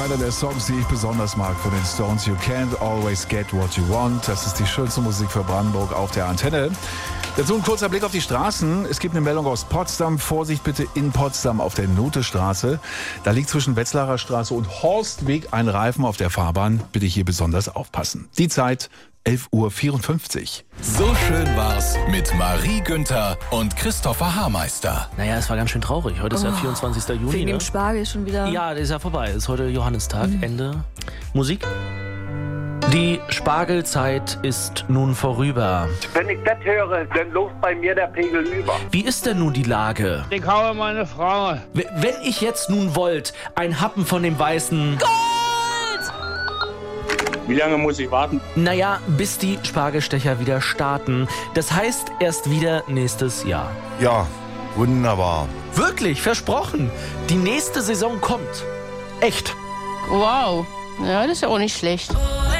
einer der Songs, die ich besonders mag von den Stones. You can't always get what you want. Das ist die schönste Musik für Brandenburg auf der Antenne. Dazu ein kurzer Blick auf die Straßen. Es gibt eine Meldung aus Potsdam. Vorsicht bitte in Potsdam auf der Notestraße. Da liegt zwischen Wetzlarer Straße und Horstweg ein Reifen auf der Fahrbahn. Bitte hier besonders aufpassen. Die Zeit 11:54 Uhr. So schön war's mit Marie Günther und Christopher Haarmeister. Naja, es war ganz schön traurig. Heute ist ja 24. Juni. Wegen dem Spargel schon wieder. Ja, der ist ja vorbei. Ist heute Johannistag. Ende. Musik. Die Spargelzeit ist nun vorüber. Wenn ich das höre, dann läuft bei mir der Pegel über. Wie ist denn nun die Lage? Ich habe meine Frau. Wenn ich jetzt nun wollt, ein Happen von dem weißen... Wie lange muss ich warten? Naja, bis die Spargelstecher wieder starten. Das heißt erst wieder nächstes Jahr. Ja, wunderbar. Wirklich, versprochen. Die nächste Saison kommt. Echt. Wow. Ja, das ist ja auch nicht schlecht.